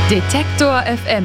Detektor FM.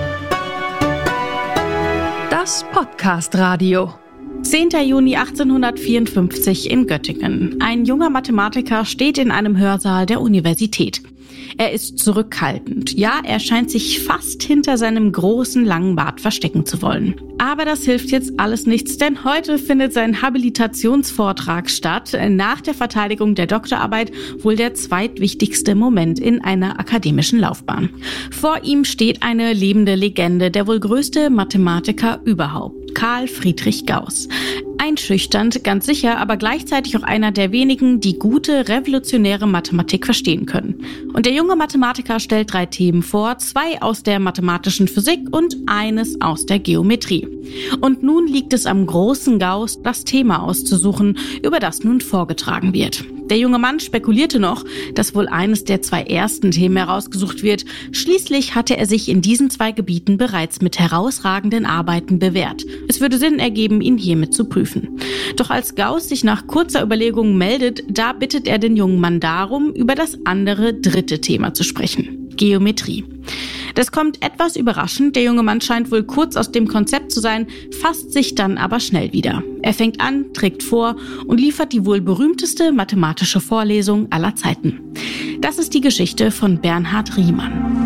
Das Podcast-Radio. 10. Juni 1854 in Göttingen. Ein junger Mathematiker steht in einem Hörsaal der Universität. Er ist zurückhaltend. Ja, er scheint sich fast hinter seinem großen, langen Bart verstecken zu wollen. Aber das hilft jetzt alles nichts, denn heute findet sein Habilitationsvortrag statt. Nach der Verteidigung der Doktorarbeit wohl der zweitwichtigste Moment in einer akademischen Laufbahn. Vor ihm steht eine lebende Legende, der wohl größte Mathematiker überhaupt, Carl Friedrich Gauß. Einschüchternd, ganz sicher, aber gleichzeitig auch einer der wenigen, die gute, revolutionäre Mathematik verstehen können. Und der junge Mathematiker stellt 3 Themen vor, 2 aus der mathematischen Physik und eines aus der Geometrie. Und nun liegt es am großen Gauß, das Thema auszusuchen, über das nun vorgetragen wird. Der junge Mann spekulierte noch, dass wohl eines der 2 ersten Themen herausgesucht wird. Schließlich hatte er sich in diesen 2 Gebieten bereits mit herausragenden Arbeiten bewährt. Es würde Sinn ergeben, ihn hiermit zu prüfen. Doch als Gauß sich nach kurzer Überlegung meldet, da bittet er den jungen Mann darum, über das andere 3. Thema zu sprechen: Geometrie. Das kommt etwas überraschend, der junge Mann scheint wohl kurz aus dem Konzept zu sein, fasst sich dann aber schnell wieder. Er fängt an, trägt vor und liefert die wohl berühmteste mathematische Vorlesung aller Zeiten. Das ist die Geschichte von Bernhard Riemann.